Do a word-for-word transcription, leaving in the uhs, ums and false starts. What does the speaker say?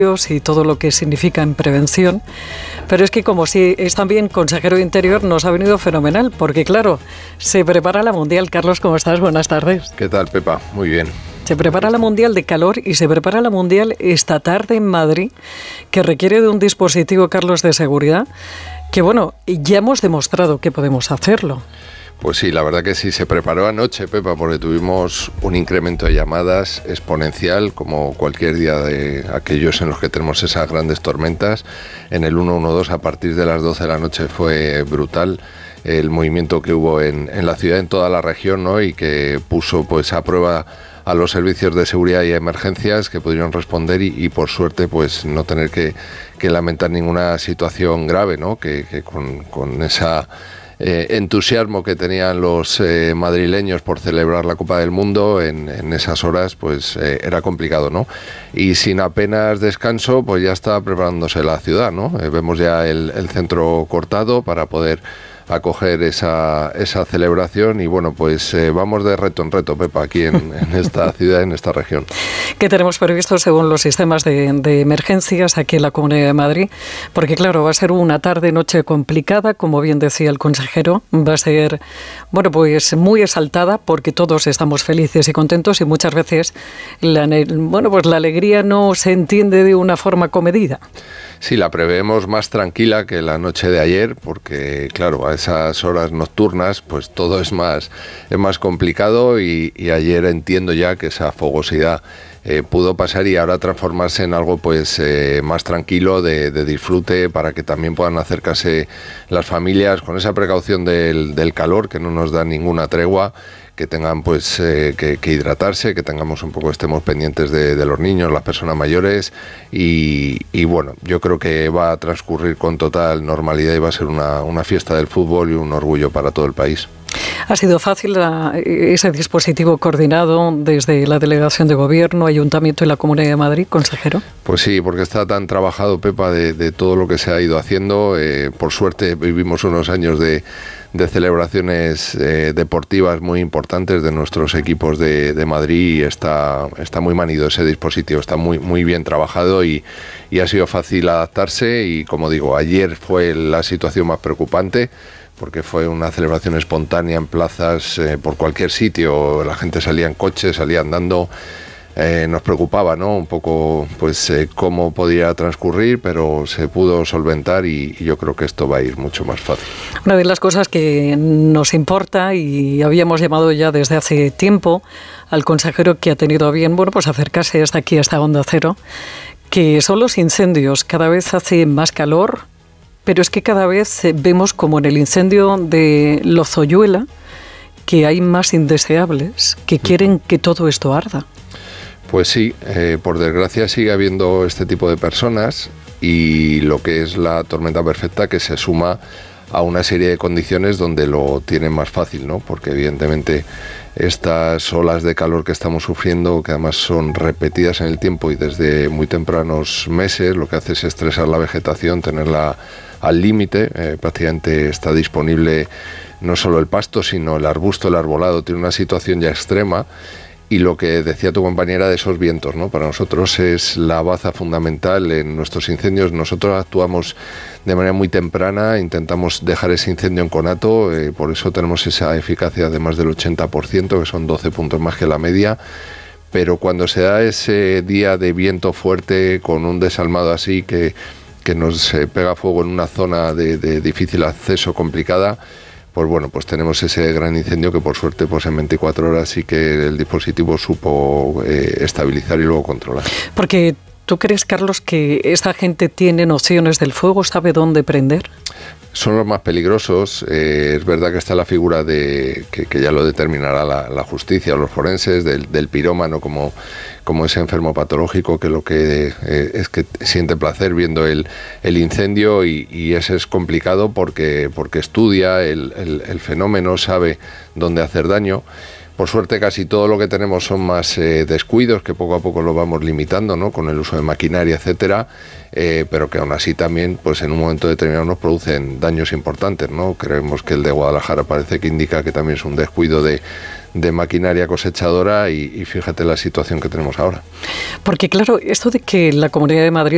y todo lo que significa en prevención, pero es que como si es también consejero de Interior, nos ha venido fenomenal, porque claro, se prepara la Mundial. Carlos, ¿cómo estás? Buenas tardes. ¿Qué tal, Pepa? Muy bien. Se prepara la Mundial de calor y se prepara la Mundial esta tarde en Madrid, que requiere de un dispositivo, Carlos, de seguridad, que bueno, ya hemos demostrado que podemos hacerlo. Pues sí, la verdad que sí, se preparó anoche, Pepa, porque tuvimos un incremento de llamadas exponencial, como cualquier día de aquellos en los que tenemos esas grandes tormentas. En el ciento doce a partir de las doce de la noche fue brutal el movimiento que hubo en, en la ciudad, en toda la región, ¿no? Y que puso pues a prueba a los servicios de seguridad y emergencias que pudieron responder y, y por suerte pues no tener que, que lamentar ninguna situación grave, ¿no? Que, que con, con esa Eh, entusiasmo que tenían los eh, madrileños por celebrar la Copa del Mundo en, en esas horas, pues eh, era complicado, ¿no? Y sin apenas descanso, pues ya está preparándose la ciudad, ¿no? Eh, vemos ya el, el centro cortado para poder acoger esa, esa celebración y bueno, pues eh, vamos de reto en reto, Pepa, aquí en, en esta ciudad, en esta región. ¿Qué tenemos previsto según los sistemas de, de emergencias aquí en la Comunidad de Madrid? Porque claro, va a ser una tarde-noche complicada, como bien decía el consejero, va a ser, bueno, pues muy exaltada porque todos estamos felices y contentos y muchas veces la, bueno, pues la alegría no se entiende de una forma comedida. Sí, la prevemos más tranquila que la noche de ayer, porque claro, a esas horas nocturnas pues todo es más, es más complicado y, y ayer entiendo ya que esa fogosidad eh, pudo pasar y ahora transformarse en algo pues eh, más tranquilo, de, de disfrute, para que también puedan acercarse las familias con esa precaución del, del calor, que no nos da ninguna tregua, que tengan pues eh, que, que hidratarse, que tengamos un poco, estemos pendientes de, de los niños, las personas mayores y, y bueno, yo creo que va a transcurrir con total normalidad y va a ser una, una fiesta del fútbol y un orgullo para todo el país. ¿Ha sido fácil la, ese dispositivo coordinado desde la Delegación de Gobierno, Ayuntamiento y la Comunidad de Madrid, consejero? Pues sí, porque está tan trabajado, Pepa, de, de todo lo que se ha ido haciendo. Eh, por suerte vivimos unos años de, de celebraciones eh, deportivas muy importantes de nuestros equipos de, de Madrid y está, está muy manido ese dispositivo, está muy, muy bien trabajado y, y ha sido fácil adaptarse y, como digo, ayer fue la situación más preocupante, porque fue una celebración espontánea en plazas, eh, por cualquier sitio, la gente salía en coche, salía andando, eh, nos preocupaba, ¿no? Un poco pues eh, cómo podía transcurrir, pero se pudo solventar y, y yo creo que esto va a ir mucho más fácil. Una de las cosas que nos importa, y habíamos llamado ya desde hace tiempo al consejero que ha tenido a bien, bueno, pues acercarse hasta aquí, hasta Onda Cero, que son los incendios. Cada vez hace más calor, pero es que cada vez vemos como en el incendio de Lozoyuela que hay más indeseables que quieren que todo esto arda. Pues sí, eh, por desgracia sigue habiendo este tipo de personas y lo que es la tormenta perfecta, que se suma a una serie de condiciones donde lo tienen más fácil, ¿no? Porque evidentemente estas olas de calor que estamos sufriendo, que además son repetidas en el tiempo y desde muy tempranos meses, lo que hace es estresar la vegetación, tenerla al límite, eh, prácticamente está disponible no solo el pasto, sino el arbusto, el arbolado, tiene una situación ya extrema. Y lo que decía tu compañera de esos vientos, ¿no? Para nosotros es la baza fundamental en nuestros incendios. Nosotros actuamos de manera muy temprana, intentamos dejar ese incendio en conato, eh, por eso tenemos esa eficacia de más del ochenta por ciento, que son doce puntos más que la media. Pero cuando se da ese día de viento fuerte, con un desalmado así, que, que nos eh, pega fuego en una zona de, de difícil acceso, complicada, pues bueno, pues tenemos ese gran incendio que por suerte pues en veinticuatro horas sí que el dispositivo supo eh, estabilizar y luego controlar. Porque ¿tú crees, Carlos, que esta gente tiene nociones del fuego, sabe dónde prender? Son los más peligrosos. Eh, es verdad que está la figura de que, que ya lo determinará la, la justicia o los forenses del, del pirómano como, como ese enfermo patológico que lo que eh, es que siente placer viendo el, el incendio y, y ese es complicado porque, porque estudia el, el, el fenómeno, sabe dónde hacer daño. Por suerte casi todo lo que tenemos son más eh, descuidos, que poco a poco lo vamos limitando, ¿no? Con el uso de maquinaria, etcétera, eh, pero que aún así también, pues en un momento determinado nos producen daños importantes, ¿no? Creemos que el de Guadalajara parece que indica que también es un descuido de, de maquinaria cosechadora y, y fíjate la situación que tenemos ahora. Porque claro, esto de que la Comunidad de Madrid